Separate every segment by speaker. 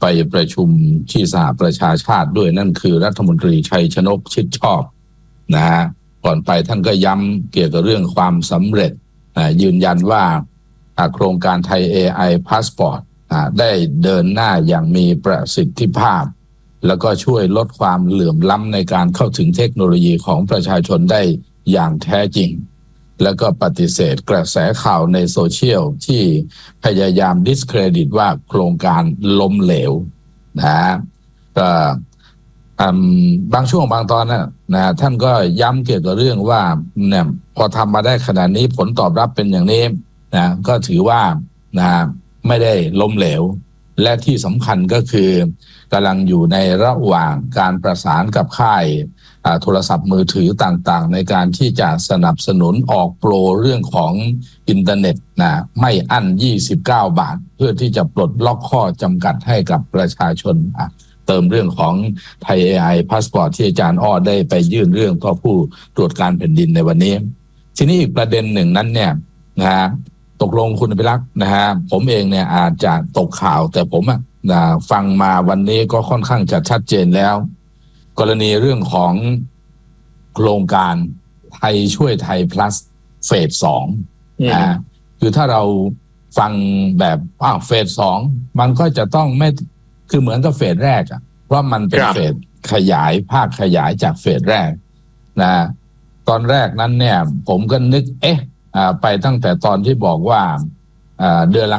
Speaker 1: ไปประชุมที่สหประชาชาติด้วยนั่นคือรัฐมนตรีชัยชนกชิดชอบนะฮะก่อนไปท่านก็ย้ำเกี่ยวกับเรื่องความสำเร็จยืนยันว่าโครงการไทย AI Passport ได้เดินหน้าอย่างมีประสิทธิภาพแล้วก็ช่วยลดความเหลื่อมล้ำในการเข้าถึงเทคโนโลยีของประชาชนได้อย่างแท้จริงแล้วก็ปฏิเสธกระแสข่าวในโซเชียลที่พยายามดิสเครดิตว่าโครงการล้มเหลวนะก็บางช่วงบางตอนนะท่านก็ย้ำเกี่ยวกับเรื่องว่าเนี่ยพอทำมาได้ขนาดนี้ผลตอบรับเป็นอย่างนี้นะก็ถือว่านะไม่ได้ล้มเหลวและที่สำคัญก็คือกำลังอยู่ในระหว่างการประสานกับค่ายโทรศัพท์มือถือต่างๆในการที่จะสนับสนุนออกโปรเรื่องของอินเทอร์เน็ตนะไม่อั้น29 บาทเพื่อที่จะปลดล็อกข้อจำกัดให้กับประชาชนเติมเรื่องของไทย AI Passport ที่อาจารย์อ้อได้ไปยื่นเรื่องต่อผู้ตรวจการแผ่นดินในวันนี้ทีนี้อีกประเด็นหนึ่งนั้นเนี่ยนะฮะตกลงคุณอภิรักษ์นะฮะผมเองเนี่ยอาจจะตกข่าวแต่ผมฟังมาวันนี้ก็ค่อนข้างจะชัดเจนแล้วกรณีเรื่องของโครงการไทยช่วยไทย plus เฟส 2คือถ้าเราฟังแบบเฟส 2มันก็จะต้องไม่คือเหมือนกับเฟสแรกว่ามันเป็นเฟสขยายภาคขยายจากเฟสแรกนะตอนแรกนั้นเนี่ยผมก็นึกไปตั้งแต่ตอนที่บอกว่าเดือนละ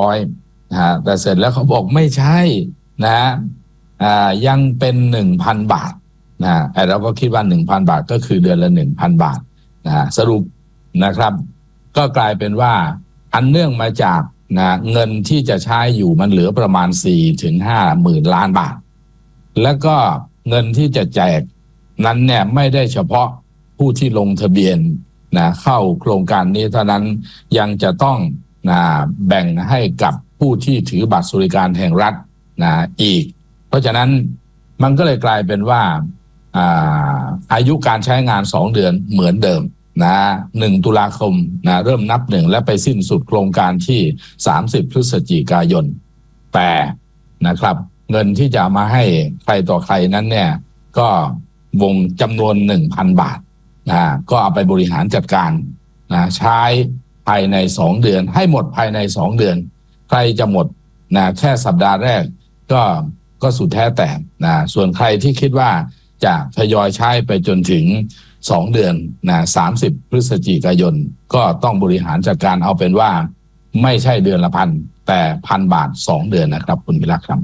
Speaker 1: 500แต่เสร็จแล้วเขาบอกไม่ใช่นะยังเป็น 1,000 บาทเราก็คิดว่า 1,000 บาทก็คือเดือนละ 1,000 บาทสรุปนะครับก็กลายเป็นว่าอันเนื่องมาจากเงินที่จะใช้อยู่มันเหลือประมาณ 4-5 หมื่นล้านบาทแล้วก็เงินที่จะแจกนั้นเนี่ยไม่ได้เฉพาะผู้ที่ลงทะเบียนเข้าโครงการนี้เท่านั้นยังจะต้องแบ่งให้กับผู้ที่ถือบัตรสวัสดิการแห่งรัฐอีกเพราะฉะนั้นมันก็เลยกลายเป็นว่าอายุการใช้งาน2 เดือนเหมือนเดิม1 ตุลาคมเริ่มนับ1และไปสิ้นสุดโครงการที่30 พฤศจิกายนแต่นะครับเงินที่จะมาให้ใครต่อใครนั้นเนี่ยก็วงจำนวน 1,000 บาทก็เอาไปบริหารจัดการใช้ภายใน2 เดือนให้หมดภายใน2 เดือนใครจะหมดแค่สัปดาห์แรกก็สุดแท้แต่ส่วนใครที่คิดว่าจะทยอยใช้ไปจนถึง2 เดือน30 พฤศจิกายนก็ต้องบริหารจัดการเอาเป็นว่าไม่ใช่เดือนละ1,000แต่1,000 บาท2 เดือนนะครับคุณวิรักษ์ครับ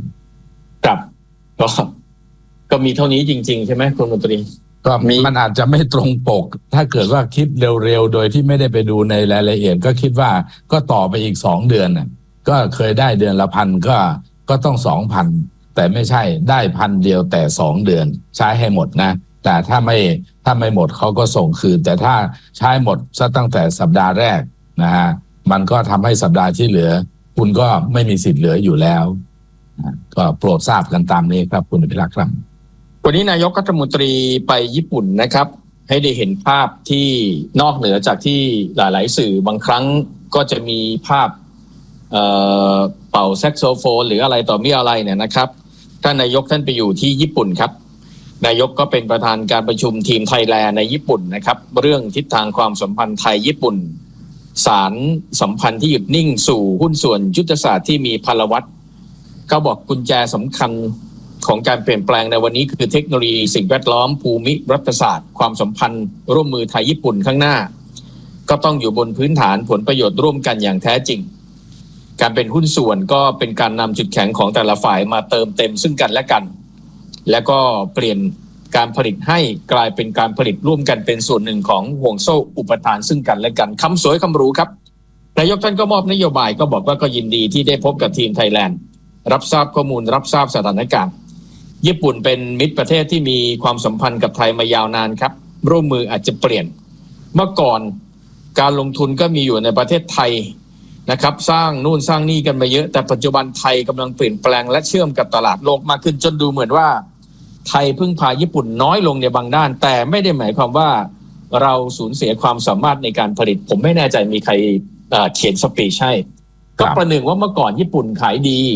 Speaker 2: ก็มีเท่านี้จริงๆใช่ไหมคุณมนตรี
Speaker 1: ก็มันอาจจะไม่ตรงปกถ้าเกิดว่าคิดเร็วๆโดยที่ไม่ได้ไปดูในรายละเอียดก็คิดว่าก็ต่อไปอีก2 เดือนก็เคยได้เดือนละ1,000ก็ต้อง 2,000 แต่ไม่ใช่ได้1,000 เดียวแต่2 เดือนใช้ให้หมดนะแต่ถ้าไม่หมดเขาก็ส่งคืนแต่ถ้าใช้หมดซะตั้งแต่สัปดาห์แรกมันก็ทำให้สัปดาห์ที่เหลือคุณก็ไม่มีสิทธิ์เหลืออยู่แล้วก็โปรดทราบกันตามนี้ครับคุณอภิรักษ์ครับ
Speaker 2: วันนี้นายกรัฐมนตรีไปญี่ปุ่นนะครับให้ได้เห็นภาพที่นอกเหนือจากที่หลายๆสื่อบางครั้งก็จะมีภาพเป่าแซกโซโฟนหรืออะไรต่อมีอะไรเนี่ยนะครับท่านนายกท่านไปอยู่ที่ญี่ปุ่นครับนายกก็เป็นประธานการประชุมทีมไทยแลนด์ในญี่ปุ่นนะครับเรื่องทิศทางความสัมพันธ์ไทยญี่ปุ่นสารสัมพันธ์ที่หยุดนิ่งสู่หุ้นส่วนยุทธศาสตร์ที่มีพลวัตก็บอกกุญแจสำคัญของการเปลี่ยนแปลงในวันนี้คือเทคโนโลยีสิ่งแวดล้อมภูมิรัฐศาสตร์ความสัมพันธ์ร่วมมือไทยญี่ปุ่นข้างหน้าก็ต้องอยู่บนพื้นฐานผลประโยชน์ร่วมกันอย่างแท้จริงการเป็นหุ้นส่วนก็เป็นการนำจุดแข็งของแต่ละฝ่ายมาเติมเต็มซึ่งกันและกันและก็เปลี่ยนการผลิตให้กลายเป็นการผลิตร่วมกันเป็นส่วนหนึ่งของห่วงโซ่อุปทานซึ่งกันและกันคำสวยคำรู้ครับนายกท่านก็มอบนโยบายก็บอกว่าก็ยินดีที่ได้พบกับทีมไทยแลนด์รับทราบข้อมูลรับทราบสถานการณ์ญี่ปุ่นเป็นมิตรประเทศที่มีความสัมพันธ์กับไทยมายาวนานครับร่วมมืออาจจะเปลี่ยนเมื่อก่อนการลงทุนก็มีอยู่ในประเทศไทยนะครับสร้างนู่นสร้างนี่กันมาเยอะแต่ปัจจุบันไทยกำลังเปลี่ยนแปลงและเชื่อมกับตลาดโลกมากขึ้นจนดูเหมือนว่าไทยพึ่งพาญี่ปุ่นน้อยลงในบางด้านแต่ไม่ได้หมายความว่าเราสูญเสียความสามารถในการผลิตผมไม่แน่ใจมีใครเขียนสปีชให้ก็ประหนึ่งว่าเมื่อก่อนญี่ปุ่นขายดี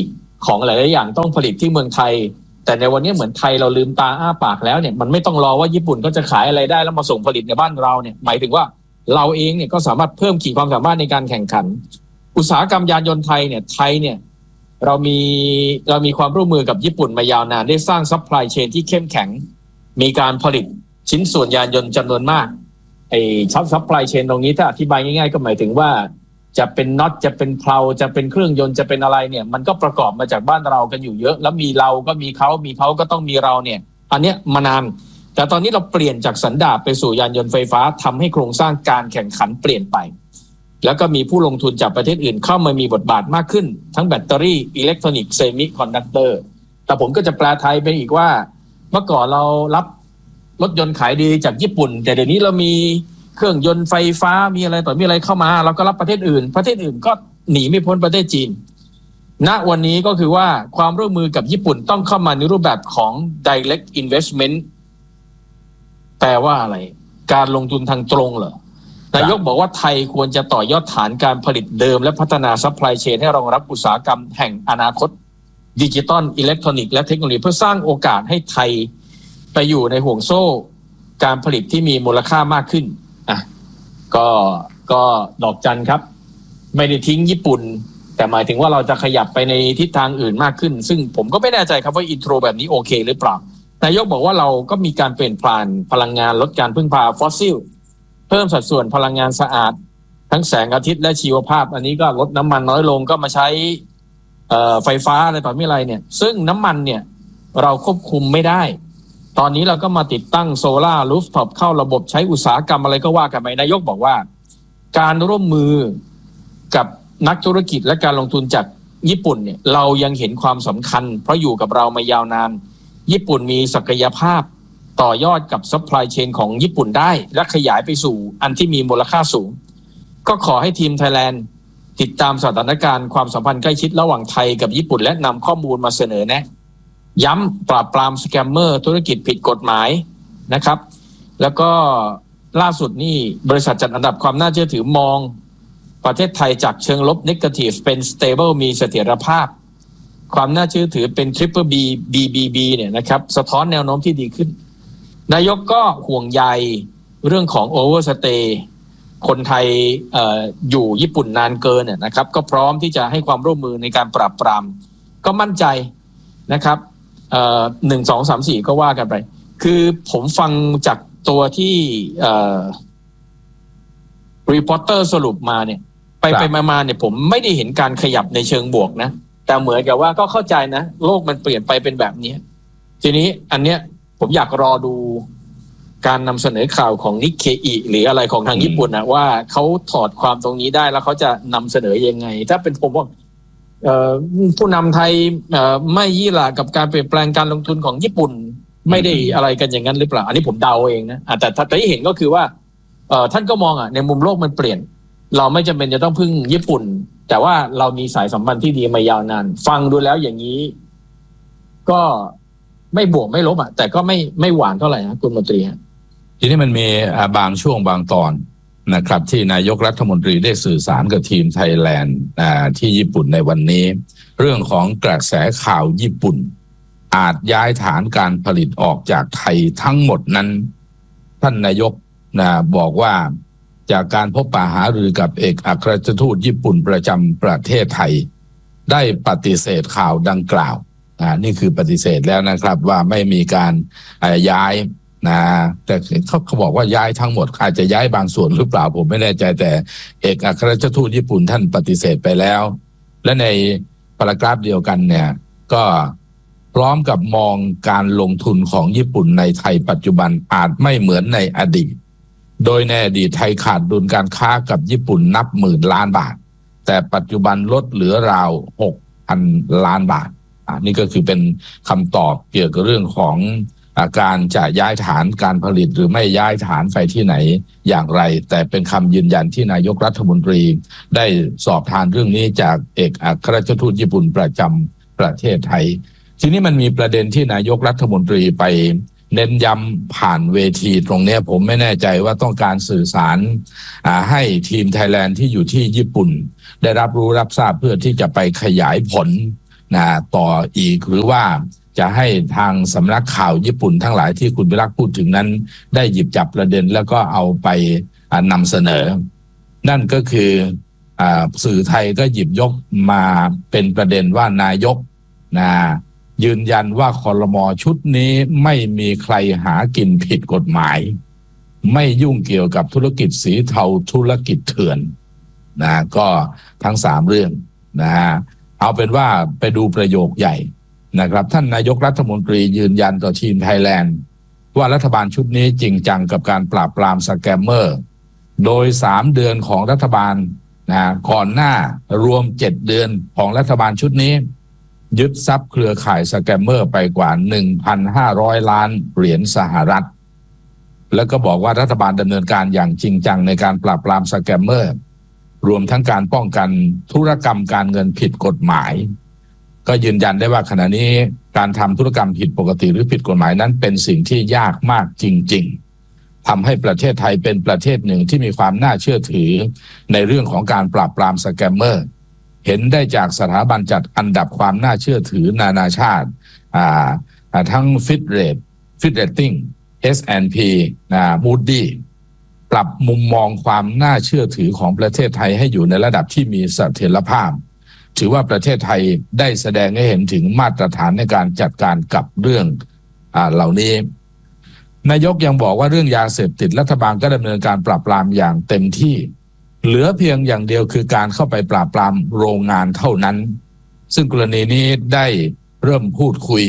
Speaker 2: ของหลายๆอย่างต้องผลิตที่เมืองไทยแต่ในวันนี้เหมือนไทยเราลืมตาอ้าปากแล้วเนี่ยมันไม่ต้องรอว่าญี่ปุ่นก็จะขายอะไรได้แล้วมาส่งผลิตในบ้านเราเนี่ยหมายถึงว่าเราเองเนี่ยก็สามารถเพิ่มขีดความสามารถในการแข่งขันอุตสาหกรรมยานยนต์ไทยเนี่ยเรามีความร่วมมือกับญี่ปุ่นมายาวนานได้สร้างซัพพลายเชนที่เข้มแข็งมีการผลิตชิ้นส่วนยานยนต์จำนวนมากไอ้ซัพพลายเชนตรงนี้ถ้าอธิบายง่ายๆก็หมายถึงว่าจะเป็นน็อตจะเป็นเพลาจะเป็นเครื่องยนต์จะเป็นอะไรเนี่ยมันก็ประกอบมาจากบ้านเรากันอยู่เยอะแล้วมีเราก็มีเขาก็ต้องมีเราเนี่ยอันเนี้ยมานานแต่ตอนนี้เราเปลี่ยนจากสันดาปไปสู่ยานยนต์ไฟฟ้าทำให้โครงสร้างการแข่งขันเปลี่ยนไปแล้วก็มีผู้ลงทุนจากประเทศอื่นเข้ามามีบทบาทมากขึ้นทั้งแบตเตอรี่อิเล็กทรอนิกส์เซมิคอนดักเตอร์แต่ผมก็จะแปลไทยเป็นอีกว่าเมื่อก่อนเรารับรถยนต์ขายดีจากญี่ปุ่นแต่เดี๋ยวนี้เรามีเครื่องยนต์ไฟฟ้ามีอะไรเข้ามาเราก็รับประเทศอื่นก็หนีไม่พ้นประเทศจีนณวันนี้ก็คือว่าความร่วมมือกับญี่ปุ่นต้องเข้ามาในรูปแบบของ direct investment แปลว่าอะไรการลงทุนทางตรงเหรอนายกบอกว่าไทยควรจะต่อยอดฐานการผลิตเดิมและพัฒนาซัพพลายเชนให้รองรับอุตสาหกรรมแห่งอนาคตดิจิตอลอิเล็กทรอนิกส์และเทคโนโลยีเพื่อสร้างโอกาสให้ไทยไปอยู่ในห่วงโซ่การผลิตที่มีมูลค่ามากขึ้นก็ดอกจันครับไม่ได้ทิ้งญี่ปุ่นแต่หมายถึงว่าเราจะขยับไปในทิศทางอื่นมากขึ้นซึ่งผมก็ไม่แน่ใจครับว่าอินโทรแบบนี้โอเคหรือเปล่านายกบอกว่าเราก็มีการเปลี่ยนผ่านพลังงานลดการพึ่งพาฟอสซิลเพิ่มสัดส่วนพลังงานสะอาดทั้งแสงอาทิตย์และชีวภาพอันนี้ก็ลดน้ำมันน้อยลงก็มาใช้ไฟฟ้าอะไรต่อมีอะไรเนี่ยซึ่งน้ำมันเนี่ยเราควบคุมไม่ได้ตอนนี้เราก็มาติดตั้งโซล่ารูฟท็อปเข้าระบบใช้อุตสาหกรรมอะไรก็ว่ากันไปนายกบอกว่าการร่วมมือกับนักธุรกิจและการลงทุนจากญี่ปุ่นเนี่ยเรายังเห็นความสำคัญเพราะอยู่กับเรามายาวนานญี่ปุ่นมีศักยภาพต่อยอดกับซัพพลายเชนของญี่ปุ่นได้และขยายไปสู่อันที่มีมูลค่าสูงก็ขอให้ทีมไทยแลนด์ติดตามสถานการณ์ความสัมพันธ์ใกล้ชิดระหว่างไทยกับญี่ปุ่นและนำข้อมูลมาเสนอแนะย้ำปราบปรามสแกมเมอร์ธุรกิจผิดกฎหมายนะครับแล้วก็ล่าสุดนี่บริษัทจัดอันดับความน่าเชื่อถือมองประเทศไทยจากเชิงลบ Negative เป็น Stable มีเสถียรภาพความน่าเชื่อถือเป็น Triple B BBB เนี่ยนะครับสะท้อนแนวโน้มที่ดีขึ้นนายกก็ห่วงใยเรื่องของ Overstay คนไทยอยู่ญี่ปุ่นนานเกินเนี่ยนะครับก็พร้อมที่จะให้ความร่วมมือในการปราบปรามก็มั่นใจนะครับ1 2 3 4ก็ว่ากันไปคือผมฟังจากตัวที่รีพอร์เตอร์สรุปมาเนี่ยไปมาเนี่ยผมไม่ได้เห็นการขยับในเชิงบวกนะแต่เหมือนกับว่าก็เข้าใจนะโลกมันเปลี่ยนไปเป็นแบบนี้ทีนี้อันเนี้ยผมอยากรอดูการนำเสนอข่าวของนิกเคอิหรืออะไรของทางญี่ปุ่นนะว่าเขาถอดความตรงนี้ได้แล้วเขาจะนำเสนอยังไงถ้าเป็นผมว่าผู้นำไทยไม่ยี่หร่ากับการเปลี่ยนแปลงการลงทุนของญี่ปุ่นไม่ได้อะไรกันอย่างนั้นหรือเปล่าอันนี้ผมเดาเองนะแต่ที่เห็นก็คือว่าท่านก็มองในมุมโลกมันเปลี่ยนเราไม่จำเป็นจะต้องพึ่งญี่ปุ่นแต่ว่าเรามีสายสัมพันธ์ที่ดีมายาวนานฟังดูแล้วอย่างนี้ก็ไม่บวกไม่ลบแต่ก็ไม่หวานเท่าไหร่นะคุณมนตรี
Speaker 1: ทีนี้มันมีบางช่วงบางตอนนะครับที่นายกรัฐมนตรีได้สื่อสารกับทีมไทยแลนด์ที่ญี่ปุ่นในวันนี้เรื่องของกระแสข่าวญี่ปุ่นอาจย้ายฐานการผลิตออกจากไทยทั้งหมดนั้นท่านนายกบอกว่าจากการพบปะหารือกับเอกอัครราชทูตญี่ปุ่นประจำประเทศไทยได้ปฏิเสธข่าวดังกล่าวนี่คือปฏิเสธแล้วนะครับว่าไม่มีการย้ายแต่เขาบอกว่าย้ายทั้งหมดอาจจะย้ายบางส่วนหรือเปล่าผมไม่แน่ใจแต่เอกอัครราชทูตญี่ปุ่นท่านปฏิเสธไปแล้วและในพารากราฟเดียวกันเนี่ยก็พร้อมกับมองการลงทุนของญี่ปุ่นในไทยปัจจุบันอาจไม่เหมือนในอดีตโดยในอดีตไทยขาดดุลการค้ากับญี่ปุ่นนับหมื่นล้านบาทแต่ปัจจุบันลดเหลือราว 6,000 ล้านบาทนี่ก็คือเป็นคำตอบเกี่ยวกับเรื่องของการจะย้ายฐานการผลิตหรือไม่ย้ายฐานไปที่ไหนอย่างไรแต่เป็นคำยืนยันที่นายกรัฐมนตรีได้สอบทานเรื่องนี้จากเอกอัครราชทูตญี่ปุ่นประจำประเทศไทยทีนี้มันมีประเด็นที่นายกรัฐมนตรีไปเน้นย้ำผ่านเวทีตรงนี้ผมไม่แน่ใจว่าต้องการสื่อสารให้ทีมไทยแลนด์ที่อยู่ที่ญี่ปุ่นได้รับรู้รับทราบเพื่อที่จะไปขยายผลต่ออีกหรือว่าจะให้ทางสำนักข่าวญี่ปุ่นทั้งหลายที่คุณวิรักษ์พูดถึงนั้นได้หยิบจับประเด็นแล้วก็เอาไปนำเสนอนั่นก็คือสื่อไทยก็หยิบยกมาเป็นประเด็นว่านายกยืนยันว่าครม.ชุดนี้ไม่มีใครหากินผิดกฎหมายไม่ยุ่งเกี่ยวกับธุรกิจสีเทาธุรกิจเถื่อนก็ทั้ง3เรื่องเอาเป็นว่าไปดูประโยคใหญ่นะครับท่านนายกรัฐมนตรียืนยันต่อทีมไทยแลนด์ว่ารัฐบาลชุดนี้จริงจังกับการปราบปรามสแกมเมอร์โดย3เดือนของรัฐบาลก่อนหน้ารวม7เดือนของรัฐบาลชุดนี้ยึดทรัพย์เครือข่ายสแกมเมอร์ไปกว่า 1,500 ล้านเหรียญสหรัฐแล้วก็บอกว่ารัฐบาลดำเนินการอย่างจริงจังในการปราบปรามสแกมเมอร์รวมทั้งการป้องกันธุรกรรมการเงินผิดกฎหมายก็ยืนยันได้ว่าขณะนี้การทำธุรกรรมผิดปกติหรือผิดกฎหมายนั้นเป็นสิ่งที่ยากมากจริงๆทำให้ประเทศไทยเป็นประเทศหนึ่งที่มีความน่าเชื่อถือในเรื่องของการปราบปรามสแกมเมอร์เห็นได้จากสถาบันจัดอันดับความน่าเชื่อถือนานาชาติทั้ง Fitch Rating S&P Moody ปรับมุมมองความน่าเชื่อถือของประเทศไทยให้อยู่ในระดับที่มีเสถียรภาพถือว่าประเทศไทยได้แสดงให้เห็นถึงมาตรฐานในการจัดการกับเรื่องเหล่านี้นายกยังบอกว่าเรื่องยาเสพติดรัฐบาลก็ดำเนินการปราบปรามอย่างเต็มที่เหลือเพียงอย่างเดียวคือการเข้าไปปราบปรามโรงงานเท่านั้นซึ่งกรณีนี้ได้เริ่มพูดคุย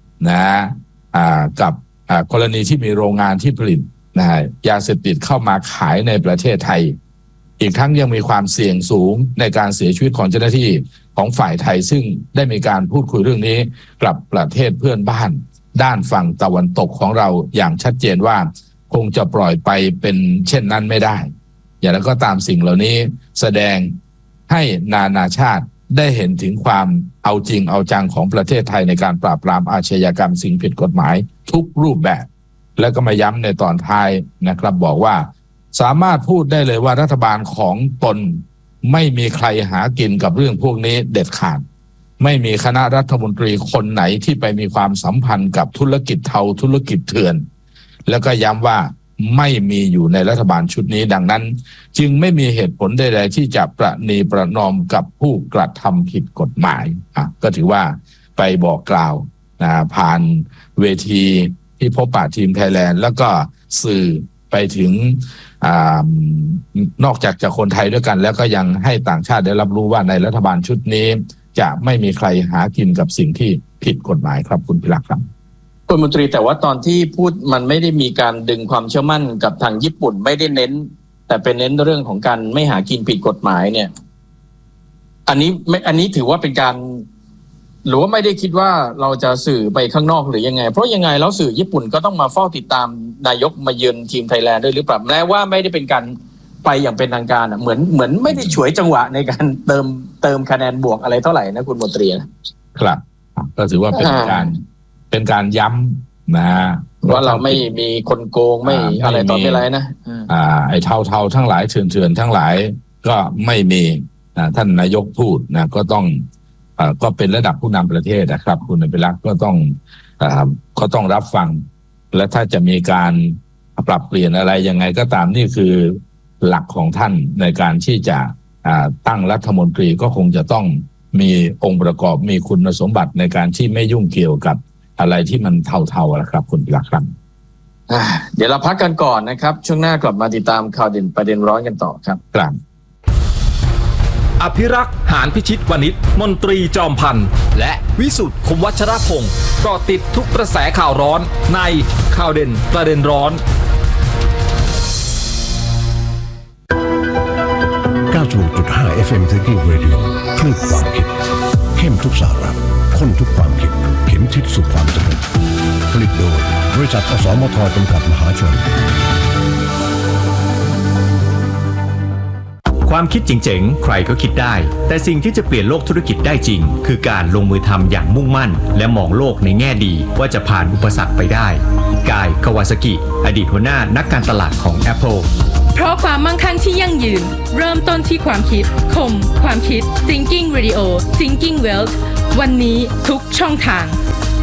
Speaker 1: กับกรณีที่มีโรงงานที่ผลิตยาเสพติดเข้ามาขายในประเทศไทยอีกทั้งยังมีความเสี่ยงสูงในการเสียชีวิตของเจ้าหน้าที่ของฝ่ายไทยซึ่งได้มีการพูดคุยเรื่องนี้กับประเทศเพื่อนบ้านด้านฝั่งตะวันตกของเราอย่างชัดเจนว่าคงจะปล่อยไปเป็นเช่นนั้นไม่ได้อย่างไรก็ตามสิ่งเหล่านี้แสดงให้นานาชาติได้เห็นถึงความเอาจริงเอาจังของประเทศไทยในการปราบปรามอาชญากรรมสิ่งผิดกฎหมายทุกรูปแบบแล้วก็มาย้ำในตอนท้ายนะครับบอกว่าสามารถพูดได้เลยว่ารัฐบาลของตนไม่มีใครหากินกับเรื่องพวกนี้เด็ดขาดไม่มีคณะรัฐมนตรีคนไหนที่ไปมีความสัมพันธ์กับธุรกิจเทาธุรกิจเถื่อนแล้วก็ย้ำว่าไม่มีอยู่ในรัฐบาลชุดนี้ดังนั้นจึงไม่มีเหตุผลใดๆที่จะประนีประนอมกับผู้กระทำผิดกฎหมายก็ถือว่าไปบอกกล่าวผ่านเวทีที่พบปะทีมไทยแลนด์แล้วก็สื่อไปถึงนอกจากคนไทยด้วยกันแล้วก็ยังให้ต่างชาติได้รับรู้ว่าในรัฐบาลชุดนี้จะไม่มีใครหากินกับสิ่งที่ผิดกฎหมายครับคุณพิรักษ์ครับ
Speaker 2: คุณมนตรีแต่ว่าตอนที่พูดมันไม่ได้มีการดึงความเชื่อมั่นกับทางญี่ปุ่นไม่ได้เน้นแต่เป็นเน้นเรื่องของการไม่หากินผิดกฎหมายเนี่ยอันนี้ถือว่าเป็นการหรือว่าไม่ได้คิดว่าเราจะสื่อไปข้างนอกหรือยังไงเพราะยังไงแล้วสื่อญี่ปุ่นก็ต้องมาเฝ้าติดตามนายกมาเยือนทีมไทยแลนด์ด้วยหรือเปล่าแม้ว่าไม่ได้เป็นการไปอย่างเป็นทางการเหมือนไม่ได้ฉวยจังหวะในการเติมคะแนนบวกอะไรเท่าไหร่นะคุณมนตรี
Speaker 1: ครับก็ถือว่าเป็นการย้ำ
Speaker 2: ว่าเราไม่มีคนโกงไม่อะไรต่อไม่ไรนะ
Speaker 1: ไอ้เทาทั้งหลายเถื่อนทั้งหลายก็ไม่มีท่านนายกพูดก็ต้องก็เป็นระดับผู้นำประเทศนะครับคุณอภิรักษ์ก็ต้องรับฟังและถ้าจะมีการปรับเปลี่ยนอะไรยังไงก็ตามนี่คือหลักของท่านในการที่จะตั้งรัฐมนตรีก็คงจะต้องมีองค์ประกอบมีคุณสมบัติในการที่ไม่ยุ่งเกี่ยวกับอะไรที่มันเทาๆนะครับคุณอภิรักษ์ครับ
Speaker 2: เดี๋ยวเราพักกันก่อนนะครับช่วงหน้ากลับมาติดตามข่าวเด่นประเด็นร้อนกันต่อครับ
Speaker 1: ครับ
Speaker 3: อภิรักษ์หานพิชิตวณิชมนตรีจอมพันธ์และวิสุทธิ์คมวัชรพงศ์เกาะติดทุกกระแสข่าวร้อนในข่าวเด่นประเด็นร้อน
Speaker 4: 96.5 FM Thinking Radio คลื่นความคิดเข้มทุกสาระข้นทุกความคิดเข็มทิศสู่ความสำเร็จผลิตโดยบริษัทอสมทจำกัดมหาชน
Speaker 3: ความคิดเจ๋งๆใครก็คิดได้แต่สิ่งที่จะเปลี่ยนโลกธุรกิจได้จริงคือการลงมือทำอย่างมุ่งมั่นและมองโลกในแง่ดีว่าจะผ่านอุปสรรคไปได้กาย คาวาซากิอดีตหัวหน้านักการตลาดของ Apple
Speaker 5: เพราะความมั่งคั่งที่ยั่งยืนเริ่มต้นที่ความคิดคมความคิด Thinking Radio Thinking Wealth วันนี้ทุกช่องทาง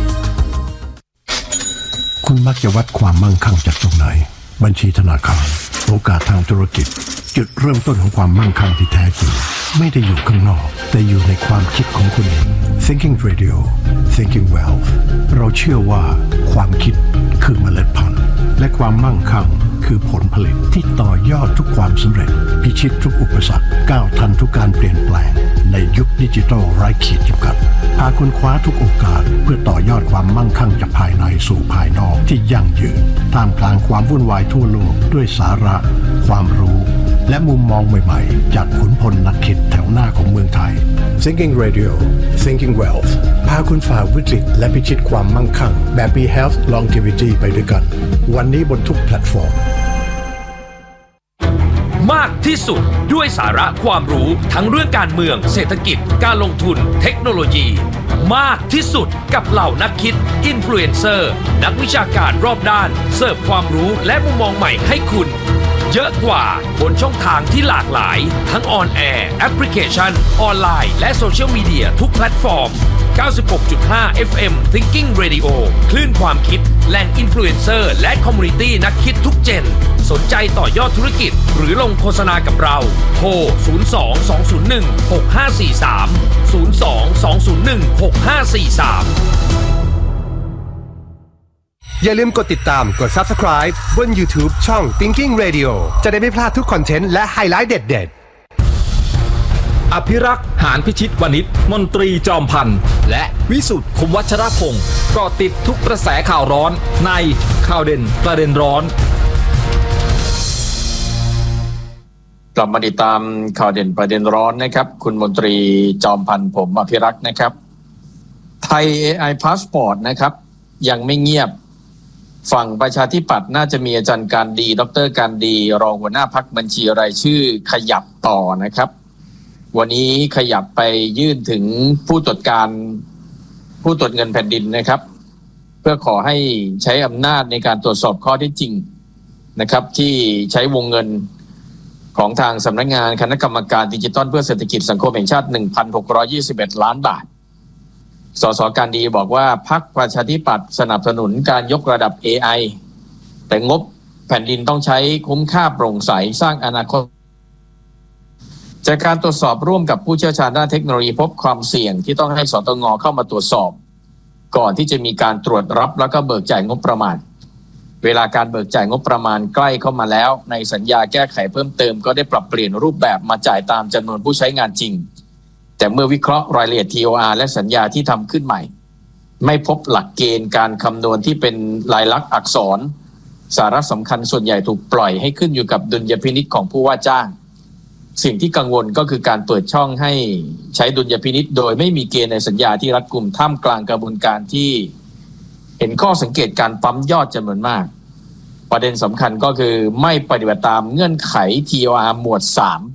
Speaker 4: คุณมักจะวัดความมั่งคั่งจากตรงไหนบัญชีธนาคารโอกาสทางธุรกิจจุดเริ่มต้นของความมั่งคั่งที่แท้จริงไม่ได้อยู่ข้างนอกแต่อยู่ในความคิดของคุณเอง Thinking Radio Thinking Wealth เราเชื่อว่าความคิดคือเมล็ดพันธุ์และความมั่งคั่งคือผลผลิตที่ต่อยอดทุกความสำเร็จพิชิตทุกอุปสรรคก้าวทันทุกการเปลี่ยนแปลงในยุคดิจิทัลไร้ขีดจำกัดพาคุณคว้าทุกโอกาสเพื่อต่อยอดความมั่งคั่งจากภายในสู่ภายนอกที่ยั่งยืนท่ามกลางความวุ่นวายทั่วโลกด้วยสาระความรู้และมุมมองใหม่ๆจากขุนพลนักคิดแถวหน้าของเมืองไทย Thinking Radio Thinking Wealth พาคุณฝ่าวิกฤตและพิชิตความมั่งคั่งแบบมี Health Longevity ไปด้วยกันวันนี้บนทุกแพลตฟอร์ม
Speaker 6: มากที่สุดด้วยสาระความรู้ทั้งเรื่องการเมืองเศรษฐกิจการลงทุนเทคโนโลยีมากที่สุดกับเหล่านักคิดอินฟลูเอนเซอร์นักวิชาการรอบด้านเสิร์ฟความรู้และมุมมองใหม่ให้คุณเยอะกว่าบนช่องทางที่หลากหลายทั้งออนแอร์แอปพลิเคชันออนไลน์และโซเชียลมีเดียทุกแพลตฟอร์ม 96.5 FM Thinking Radio คลื่นความคิดแหล่งอินฟลูเอนเซอร์และคอมมูนิตี้นักคิดทุกเจนสนใจต่อยอดธุรกิจหรือลงโฆษณากับเราโทร 02-201-6543 02-201-6543
Speaker 7: อย่าลืมกดติดตามกด Subscribe บน YouTube ช่อง Thinking Radio จะได้ไม่พลาดทุกคอนเทนต์และไฮไลท์เด็ดๆ
Speaker 6: อภิรักษ์หานพิชิตวณิชมนตรีจอมพันธ์และวิสุทธิ์คมวัชรพงศ์ก็ติดทุกกระแสข่าวร้อนในข่าวเด่นประเด็นร้อน
Speaker 2: กลับมาติดตามข่าวเด่นประเด็นร้อนนะครับคุณมนตรีจอมพันธ์ผมอภิรักษ์นะครับไทย AI Passport นะครับยังไม่เงียบฝั่งประชาธิปัตย์น่าจะมีอาจารย์การดีดรการดีรองหัวหน้าพรรคบัญชีรายชื่อขยับต่อนะครับวันนี้ขยับไปยื่นถึงผู้ตรวจเงินแผ่นดินนะครับเพื่อขอให้ใช้อำนาจในการตรวจสอบข้อเท็จจริงนะครับที่ใช้วงเงินของทางสำนักงานคณะกรรมการดิจิทัลเพื่อเศรษฐกิจสังคมแห่งชาติ 1,621 ล้านบาทสสการดีบอกว่าพรรคประชาธิปัตย์สนับสนุนการยกระดับ AI แต่งบแผ่นดินต้องใช้คุ้มค่าโปร่งใสสร้างอนาคตจากการตรวจสอบร่วมกับผู้เชี่ยวชาญด้านเทคโนโลยีพบความเสี่ยงที่ต้องให้สตง.เข้ามาตรวจสอบก่อนที่จะมีการตรวจรับแล้วก็เบิกจ่ายงบประมาณเวลาการเบิกจ่ายงบประมาณใกล้เข้ามาแล้วในสัญญาแก้ไขเพิ่มเติมก็ได้ปรับเปลี่ยนรูปแบบมาจ่ายตามจำนวนผู้ใช้งานจริงแต่เมื่อวิเคราะห์รายละเอียด TOR และสัญญาที่ทำขึ้นใหม่ไม่พบหลักเกณฑ์การคำนวณที่เป็นลายลักษณ์อักษรสาระสำคัญส่วนใหญ่ถูกปล่อยให้ขึ้นอยู่กับดุลยพินิจของผู้ว่าจ้างสิ่งที่กังวลก็คือการเปิดช่องให้ใช้ดุลยพินิจโดยไม่มีเกณฑ์ในสัญญาที่รัดกุมท่ามกลางกระบวนการที่เห็นข้อสังเกตการปั๊มยอดจำนวนมากประเด็นสำคัญก็คือไม่ปฏิบัติตามเงื่อนไข TOR หมวด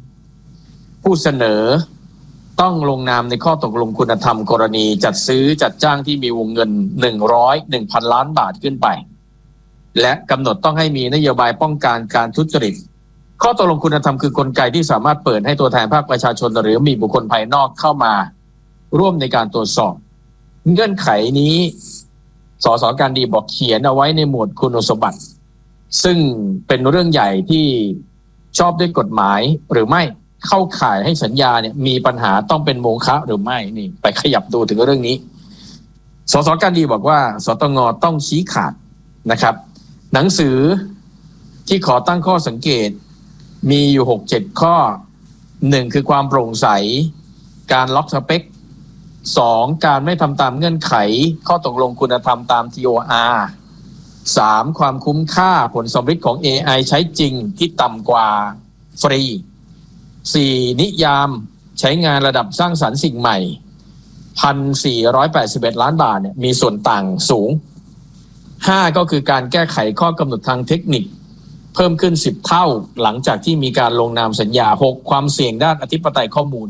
Speaker 2: 3ผู้เสนอต้องลงนามในข้อตกลงคุณธรรมกรณีจัดซื้อจัดจ้างที่มีวงเงิน 100,000 ล้านบาทขึ้นไปและกำหนดต้องให้มีนโยบายป้องกันการทุจริตข้อตกลงคุณธรรมคือกลไกที่สามารถเปิดให้ตัวแทนภาคประชาชนหรือมีบุคคลภายนอกเข้ามาร่วมในการตรวจสอบเงื่อนไขนี้สสการดีบอกเขียนเอาไว้ในหมวดคุณสมบัติซึ่งเป็นเรื่องใหญ่ที่ชอบด้วยกฎหมายหรือไม่เข้าข่ายให้สัญญาเนี่ยมีปัญหาต้องเป็นโมฆะหรือไม่นี่ไปขยับดูถึงเรื่องนี้สสการดีบอกว่าสตง.ต้องชี้ขาดนะครับหนังสือที่ขอตั้งข้อสังเกตมีอยู่ 6-7 ข้อ 1 คือความโปร่งใสการล็อกสเปค 2 การไม่ทำตามเงื่อนไขข้อตกลงคุณธรรมตาม TOR 3 ความคุ้มค่าผลสำฤทธิ์ของ AI ใช้จริงที่ต่ำกว่าฟรี 4 นิยามใช้งานระดับสร้างสรรค์สิ่งใหม่ 1,481 ล้านบาทเนี่ยมีส่วนต่างสูง 5 ก็คือการแก้ไขข้อกำหนดทางเทคนิคเพิ่มขึ้น10 เท่าหลังจากที่มีการลงนามสัญญา 6 ความเสี่ยงด้านอธิปไตยข้อมูล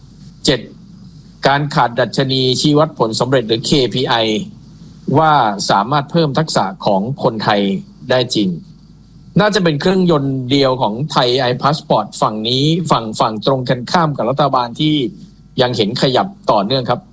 Speaker 2: 7 การขาดดัชนีชี้วัดผลสำเร็จหรือ KPI ว่าสามารถเพิ่มทักษะของคนไทยได้จริงน่าจะเป็นเครื่องยนต์เดียวของไทย AI Passport ฝั่งนี้ฝั่งตรงกันข้ามกับรัฐบาลที่ยังเห็นขยับต่อเนื่องครับ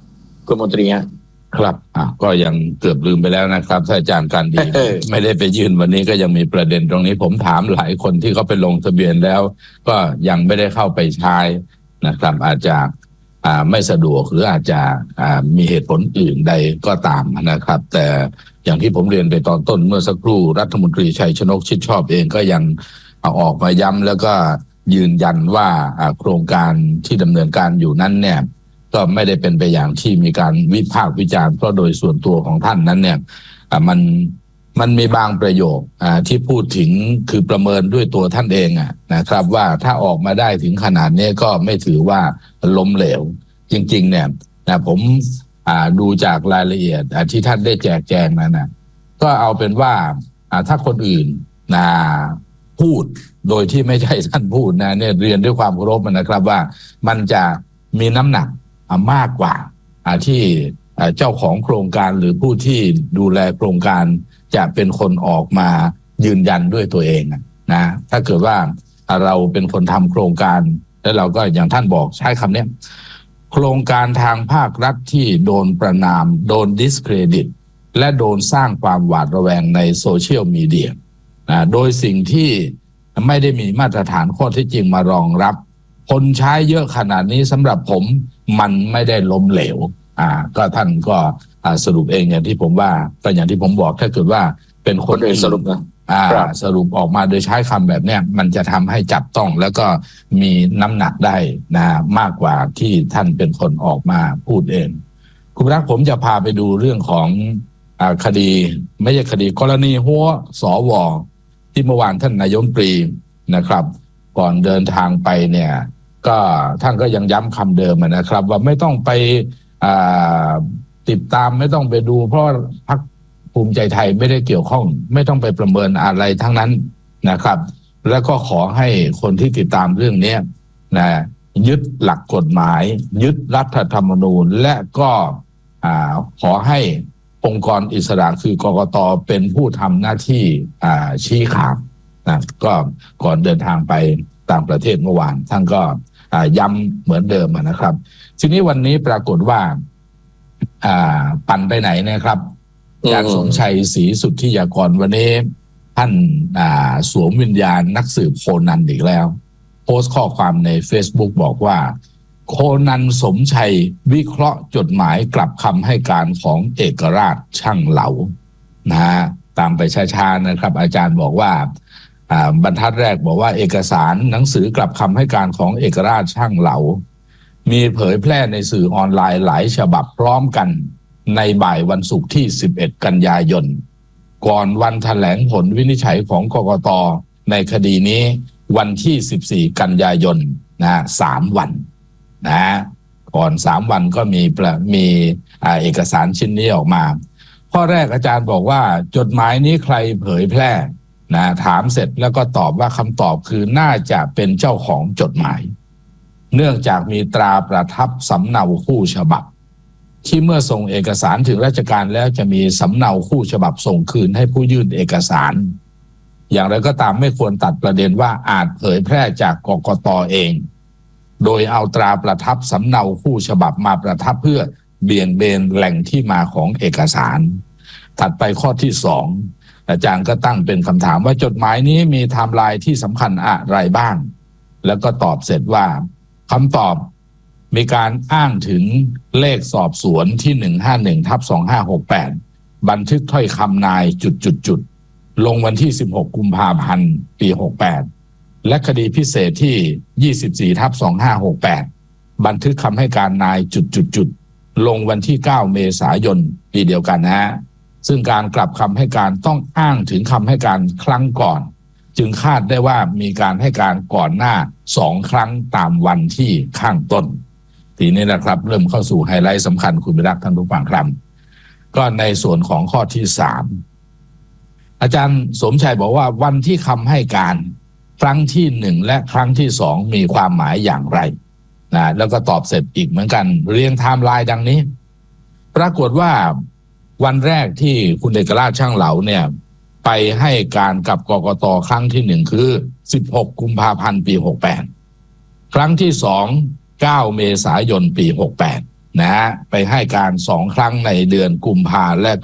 Speaker 2: คุณมนตรีฮะ
Speaker 1: ครับก็ยังเกือบลืมไปแล้วนะครับถ้าอาจารย์การดี ไม่ได้ไปยื่นวันนี้ก็ยังมีประเด็นตรงนี้ผมถามหลายคนที่เขาไปลงทะเบียนแล้วก็ยังไม่ได้เข้าไปใช้นะครับอาจจะไม่สะดวกหรืออาจจะมีเหตุผลอื่นใดก็ตามนะครับแต่อย่างที่ผมเรียนไปตอนต้นเมื่อสักครู่รัฐมนตรีชัยชนกชิดชอบเองก็ยังออกมาย้ำแล้วก็ยืนยันว่าโครงการที่ดำเนินการอยู่นั้นเนี่ยก็ไม่ได้เป็นไปอย่างที่มีการวิพากษ์วิจารณ์เพราะโดยส่วนตัวของท่านนั้นเนี่ยมันมีบางประโยคที่พูดถึงคือประเมินด้วยตัวท่านเองนะครับว่าถ้าออกมาได้ถึงขนาดนี้ก็ไม่ถือว่าล้มเหลวจริงๆเนี่ยผมดูจากรายละเอียดที่ท่านได้แจกแจงนั้นก็เอาเป็นว่าถ้าคนอื่นพูดโดยที่ไม่ใช่ท่านพูดเนี่ยเรียนด้วยความเคารพนะครับว่ามันจะมีน้ำหนักมากกว่าที่เจ้าของโครงการหรือผู้ที่ดูแลโครงการจะเป็นคนออกมายืนยันด้วยตัวเองนะถ้าเกิดว่าเราเป็นคนทำโครงการแล้วเราก็อย่างท่านบอกใช้คำนี้โครงการทางภาครัฐที่โดนประณามโดนดิสเครดิตและโดนสร้างความหวาดระแวงในโซเชียลมีเดียโดยสิ่งที่ไม่ได้มีมาตรฐานข้อเท็จจริงมารองรับคนใช้เยอะขนาดนี้สำหรับผมมันไม่ได้ล้มเหลวก็ท่านก็สรุปเองอย่างที่ผมว่าแต่อย่างที่ผมบอกถ้าเกิดว่าเป็นคนอื่น
Speaker 2: สรุปนะ
Speaker 1: สรุปออกมาโดยใช้คำแบบนี้มันจะทำให้จับต้องแล้วก็มีน้ำหนักได้มากกว่าที่ท่านเป็นคนออกมาพูดเองคุณรักผมจะพาไปดูเรื่องของคดีไม่ใช่คดีกรณีหัวสวที่เมื่อวานท่านนายกรัฐมนตรีนะครับก่อนเดินทางไปเนี่ยก็ท่านก็ยังย้ำคำเดิมนะครับว่าไม่ต้องไปติดตามไม่ต้องไปดูเพราะพรรคภูมิใจไทยไม่ได้เกี่ยวข้องไม่ต้องไปประเมินอะไรทั้งนั้นนะครับแล้วก็ขอให้คนที่ติดตามเรื่องนี้ยึดหลักกฎหมายยึดรัฐธรรมนูญและก็ขอให้องค์กรอิสระคือกกต.เป็นผู้ทำหน้าที่ชี้ขาดก็ก่อนเดินทางไปต่างประเทศเมื่อวานท่านก็ย้ำเหมือนเดิมนะครับทีนี้วันนี้ปรากฏว่าปั่นไปไหนนะครับอาจารย์สมชัยศรีสุทธิยากรวันนี้ท่านสวมวิญญาณนักสืบโคนันอีกแล้วโพสต์ข้อความใน Facebook บอกว่าโคนันสมชัยวิเคราะห์จดหมายกลับคำให้การของเอกราชช่างเหลาตามไปช้าๆนะครับอาจารย์บอกว่าบรรทัดแรกบอกว่าเอกสารหนังสือกลับคำให้การของเอกราชช่างเหลามีเผยแพร่ในสื่อออนไลน์หลายฉบับพร้อมกันในบ่ายวันศุกร์ที่11กันยายนก่อนวันแถลงผลวินิจฉัยของกกต.ในคดีนี้วันที่14กันยายน3วันก่อน3วันก็มีเอกสารชิ้นนี้ออกมาข้อแรกอาจารย์บอกว่าจดหมายนี้ใครเผยแพร่ถามเสร็จแล้วก็ตอบว่าคำตอบคือน่าจะเป็นเจ้าของจดหมายเนื่องจากมีตราประทับสำเนาคู่ฉบับที่เมื่อส่งเอกสารถึงราชการแล้วจะมีสำเนาคู่ฉบับส่งคืนให้ผู้ยื่นเอกสารอย่างไรก็ตามไม่ควรตัดประเด็นว่าอาจเผยแพร่จากกกต.เองโดยเอาตราประทับสำเนาคู่ฉบับมาประทับเพื่อเบี่ยงเบนแหล่งที่มาของเอกสารถัดไปข้อที่2อาจารย์ก็ตั้งเป็นคำถามว่าจดหมายนี้มีไทม์ไลน์ที่สำคัญอะไรบ้างแล้วก็ตอบเสร็จว่าคำตอบมีการอ้างถึงเลขสอบสวนที่151/2568บันทึกถ้อยคำนายจุดลงวันที่16กุมภาพันธ์ปี68และคดีพิเศษที่24/2568บันทึกคำให้การนายจุดลงวันที่9เมษายนปีเดียวกันซึ่งการกลับคำให้การต้องอ้างถึงคำให้การครั้งก่อนจึงคาดได้ว่ามีการให้การก่อนหน้า2ครั้งตามวันที่ข้างต้นทีนี้นะครับเริ่มเข้าสู่ไฮไลท์สำคัญคุณรักท่านผู้ฟังครับก็ในส่วนของข้อที่3อาจารย์สมชัยบอกว่าวันที่คำให้การครั้งที่1และครั้งที่2มีความหมายอย่างไรแล้วก็ตอบเสร็จอีกเหมือนกันเรียงไทม์ไลน์ดังนี้ปรากฏว่าวันแรกที่คุณเอกราชช่างเหลาเนี่ยไปให้การกับกกต.ครั้งที่1คือ16กุมภาพันธ์ปี68ครั้งที่2 9เมษายนปี68 นะฮะไปให้การ2 ครั้งในเดือนกุมภาพันธ์และ